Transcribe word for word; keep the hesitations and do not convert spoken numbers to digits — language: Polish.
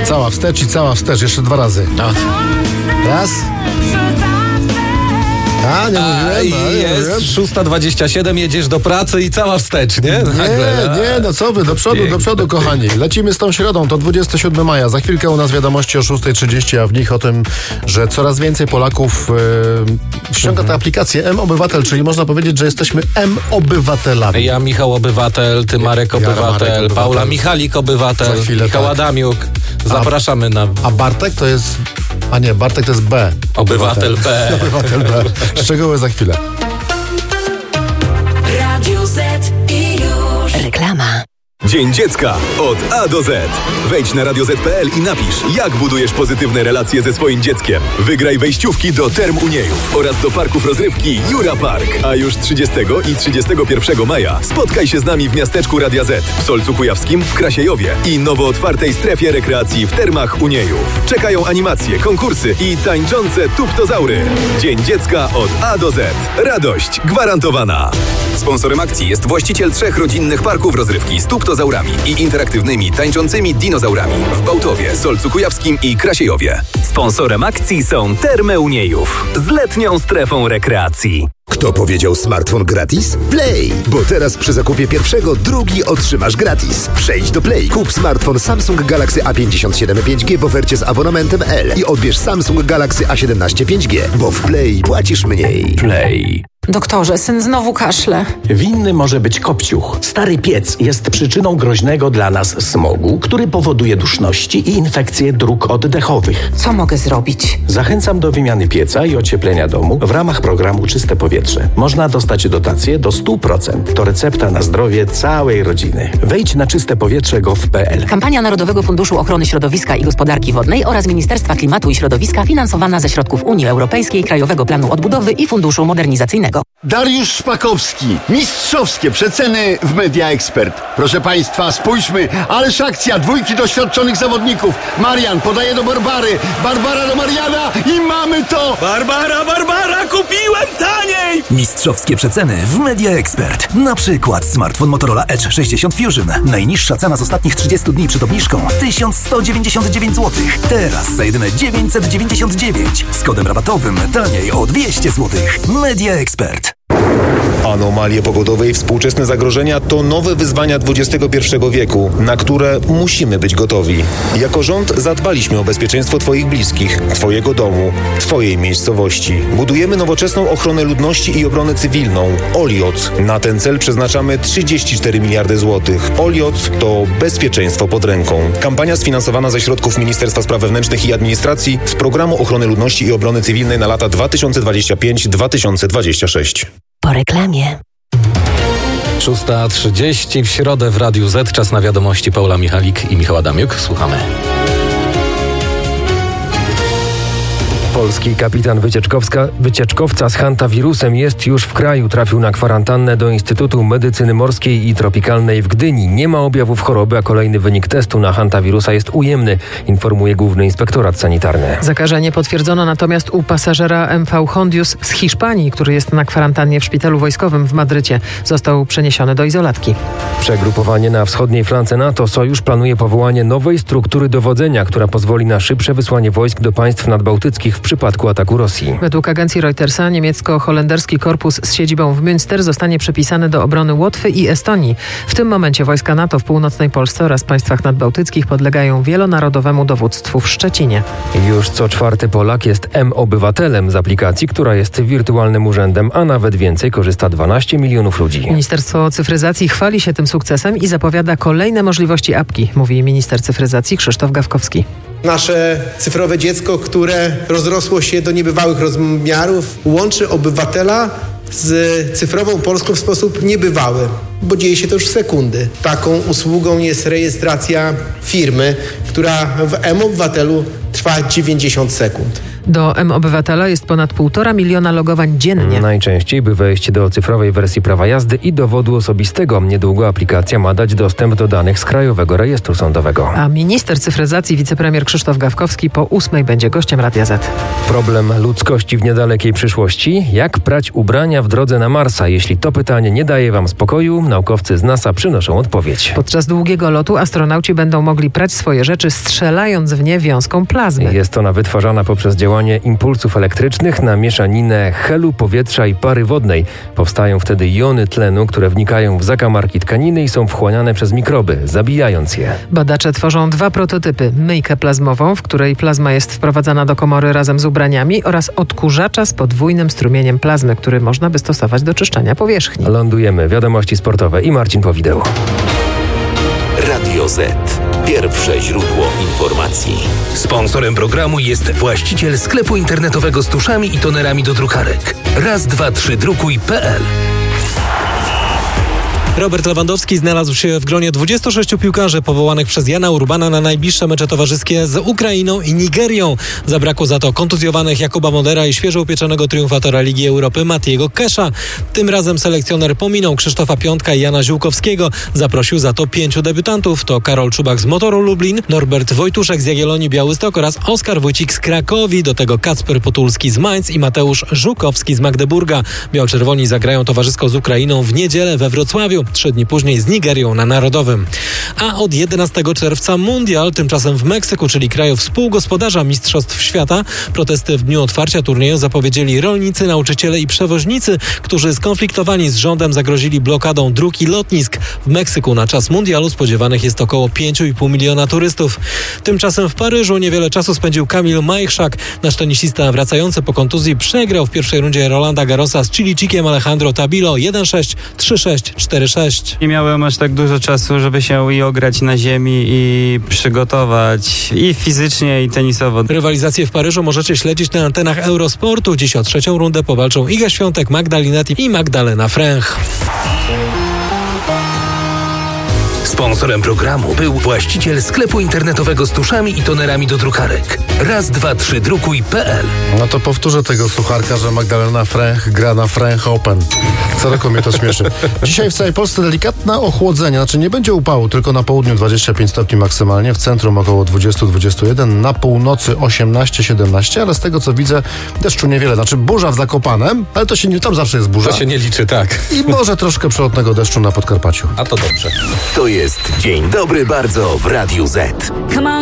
Cała wstecz i cała wstecz. Jeszcze dwa razy. Raz. A, nie A, mówiłem, i jest szósta dwadzieścia siedem, jedziesz do pracy i cała wstecz, nie? Nie, nie, no co wy, do przodu, do przodu, kochani. Lecimy z tą środą, to dwudziestego siódmego maja. Za chwilkę u nas wiadomości o szósta trzydzieści, a w nich o tym, że coraz więcej Polaków yy, ściąga mhm. tę aplikację M-Obywatel, czyli można powiedzieć, że jesteśmy M-Obywatelami. Ja Michał Obywatel, ty Marek Obywatel, ja, Marek Obywatel, Paula Michalik Obywatel, Michał tak. Adamiuk. Zapraszamy a, na... A Bartek to jest... A nie, Bartek to jest B. Obywatel B. Obywatel B. Szczegóły za chwilę. Radio Z i już. Reklama. Dzień Dziecka od A do Z. Wejdź na radio zet kropka pe el i napisz, jak budujesz pozytywne relacje ze swoim dzieckiem. Wygraj wejściówki do Term Uniejów oraz do parków rozrywki Jura Park. A już trzydziestego i trzydziestego pierwszego maja spotkaj się z nami w miasteczku Radia Z, w Solcu Kujawskim, w Krasiejowie i nowo otwartej strefie rekreacji w Termach Uniejów. Czekają animacje, konkursy i tańczące tuptozaury. Dzień Dziecka od A do Z. Radość gwarantowana. Sponsorem akcji jest właściciel trzech rodzinnych parków rozrywki z tuptozaurami i interaktywnymi, tańczącymi dinozaurami w Bałtowie, Solcu Kujawskim i Krasiejowie. Sponsorem akcji są Termy Uniejów z letnią strefą rekreacji. Kto powiedział smartfon gratis? Play! Bo teraz przy zakupie pierwszego drugi otrzymasz gratis. Przejdź do Play, kup smartfon Samsung Galaxy A pięćdziesiąt siedem pięć G w ofercie z abonamentem L i odbierz Samsung Galaxy A siedemnaście pięć G, bo w Play płacisz mniej. Play. Doktorze, syn znowu kaszle. Winny może być kopciuch. Stary piec jest przyczyną groźnego dla nas smogu, który powoduje duszności i infekcje dróg oddechowych. Co mogę zrobić? Zachęcam do wymiany pieca i ocieplenia domu w ramach programu Czyste Powietrze. Można dostać dotację do sto procent. To recepta na zdrowie całej rodziny. Wejdź na czyste powietrze kropka gov kropka pe el. Kampania Narodowego Funduszu Ochrony Środowiska i Gospodarki Wodnej oraz Ministerstwa Klimatu i Środowiska finansowana ze środków Unii Europejskiej, Krajowego Planu Odbudowy i Funduszu Modernizacyjnego. Dariusz Szpakowski. Mistrzowskie przeceny w Media Expert. Proszę Państwa, spójrzmy, ależ akcja, dwójki doświadczonych zawodników. Marian podaje do Barbary, Barbara do Mariana i mamy to! Barbara, Barbara, kupiłem taniej! Mistrzowskie przeceny w Media Expert. Na przykład smartfon Motorola Edge sześćdziesiąt Fusion. Najniższa cena z ostatnich trzydziestu dni przed obniżką tysiąc sto dziewięćdziesiąt dziewięć złotych. Teraz za jedyne dziewięćset dziewięćdziesiąt dziewięć. Z kodem rabatowym taniej o dwieście złotych. Media Expert. Anomalie pogodowe i współczesne zagrożenia to nowe wyzwania dwudziestego pierwszego wieku, na które musimy być gotowi. Jako rząd zadbaliśmy o bezpieczeństwo Twoich bliskich, Twojego domu, Twojej miejscowości. Budujemy nowoczesną ochronę ludności i obronę cywilną. Olioc. Na ten cel przeznaczamy trzydzieści cztery miliardy złotych. Olioc to bezpieczeństwo pod ręką. Kampania sfinansowana ze środków Ministerstwa Spraw Wewnętrznych i Administracji z Programu Ochrony Ludności i Obrony Cywilnej na lata dwa tysiące dwudziesty piąty do dwa tysiące dwudziestego szóstego. Po reklamie. szósta trzydzieści w środę w Radiu Z. Czas na wiadomości. Paula Michalik i Michał Adamiuk. Słuchamy. Polski kapitan wycieczkowska, wycieczkowca z hantawirusem jest już w kraju. Trafił na kwarantannę do Instytutu Medycyny Morskiej i Tropikalnej w Gdyni. Nie ma objawów choroby, a kolejny wynik testu na hantawirusa jest ujemny, informuje Główny Inspektorat Sanitarny. Zakażenie potwierdzono natomiast u pasażera M V Hondius z Hiszpanii, który jest na kwarantannie w szpitalu wojskowym w Madrycie. Został przeniesiony do izolatki. Przegrupowanie na wschodniej flance NATO. Sojusz planuje powołanie nowej struktury dowodzenia, która pozwoli na szybsze wysłanie wojsk do państw nadbałtyckich w przypadku ataku Rosji. Według agencji Reutersa niemiecko-holenderski korpus z siedzibą w Münster zostanie przypisany do obrony Łotwy i Estonii. W tym momencie wojska NATO w północnej Polsce oraz państwach nadbałtyckich podlegają wielonarodowemu dowództwu w Szczecinie. Już co czwarty Polak jest M-Obywatelem z aplikacji, która jest wirtualnym urzędem, a nawet więcej korzysta dwanaście milionów ludzi. Ministerstwo Cyfryzacji chwali się tym sukcesem i zapowiada kolejne możliwości apki, mówi minister cyfryzacji Krzysztof Gawkowski. Nasze cyfrowe dziecko, które rozrosło się do niebywałych rozmiarów, łączy obywatela z cyfrową Polską w sposób niebywały, bo dzieje się to już w sekundy. Taką usługą jest rejestracja firmy, która w M-Obywatelu trwa dziewięćdziesiąt sekund. Do M-Obywatela jest ponad półtora miliona logowań dziennie. Najczęściej, by wejść do cyfrowej wersji prawa jazdy i dowodu osobistego. Niedługo aplikacja ma dać dostęp do danych z Krajowego Rejestru Sądowego. A minister cyfryzacji, wicepremier Krzysztof Gawkowski po ósmej będzie gościem Radia Z. Problem ludzkości w niedalekiej przyszłości? Jak prać ubrania w drodze na Marsa? Jeśli to pytanie nie daje wam spokoju, naukowcy z NASA przynoszą odpowiedź. Podczas długiego lotu astronauci będą mogli prać swoje rzeczy, strzelając w nie wiązką plazmy. Jest ona wytwarzana poprzez działanie impulsów elektrycznych na mieszaninę helu, powietrza i pary wodnej. Powstają wtedy jony tlenu, które wnikają w zakamarki tkaniny i są wchłaniane przez mikroby, zabijając je. Badacze tworzą dwa prototypy. Myjkę plazmową, w której plazma jest wprowadzana do komory razem z ubraniami, oraz odkurzacza z podwójnym strumieniem plazmy, który można by stosować do czyszczenia powierzchni. Lądujemy. Wiadomości sportowe i Marcin Powideł. Radio Z. Pierwsze źródło informacji. Sponsorem programu jest właściciel sklepu internetowego z tuszami i tonerami do drukarek. raz dwa trzy drukuj kropka p l. Robert Lewandowski znalazł się w gronie dwudziestu sześciu piłkarzy powołanych przez Jana Urbana na najbliższe mecze towarzyskie z Ukrainą i Nigerią. Zabrakło za to kontuzjowanych Jakuba Modera i świeżo upieczonego triumfatora Ligi Europy Matiego Kesza. Tym razem selekcjoner pominął Krzysztofa Piątka i Jana Ziółkowskiego. Zaprosił za to pięciu debiutantów. To Karol Czubak z Motoru Lublin, Norbert Wojtuszek z Jagiellonii Białystok oraz Oskar Wójcik z Krakowi. Do tego Kacper Potulski z Mainz i Mateusz Żukowski z Magdeburga. Biał-czerwoni zagrają towarzysko z Ukrainą w niedzielę we Wrocławiu. Trzy dni później z Nigerią na Narodowym. A od jedenastego czerwca mundial, tymczasem w Meksyku, czyli kraju współgospodarza Mistrzostw Świata. Protesty w dniu otwarcia turnieju zapowiedzieli rolnicy, nauczyciele i przewoźnicy, którzy skonfliktowani z rządem zagrozili blokadą dróg i lotnisk. W Meksyku na czas mundialu spodziewanych jest około pięć i pół miliona turystów. Tymczasem w Paryżu niewiele czasu spędził Kamil Majchrzak. Nasz tenisista wracający po kontuzji przegrał w pierwszej rundzie Rolanda Garrosa z Chilijczykiem Alejandro Tabilo jeden sześć, trzy sześć, cztery sześć. Nie miałem aż tak dużo czasu, żeby się i ograć na ziemi i przygotować i fizycznie, i tenisowo. Rywalizację w Paryżu możecie śledzić na antenach Eurosportu. Dziś o trzecią rundę powalczą Iga Świątek, Magda Linetti i Magdalena Fręch. Sponsorem programu był właściciel sklepu internetowego z tuszami i tonerami do drukarek. raz dwa trzy drukuj kropka p l. No to powtórzę tego sucharka, że Magdalena Fręch gra na Fręch Open. Co roku mnie to śmieszy. Dzisiaj w całej Polsce delikatne ochłodzenie, znaczy nie będzie upału, tylko na południu dwadzieścia pięć stopni maksymalnie, w centrum około dwadzieścia do dwudziestu jeden, na północy osiemnaście siedemnaście, ale z tego co widzę deszczu niewiele. Znaczy burza w Zakopanem, ale to się nie, tam zawsze jest burza. To się nie liczy, tak. I może troszkę przelotnego deszczu na Podkarpaciu. A to dobrze. To jest Dzień Dobry Bardzo w Radiu Z.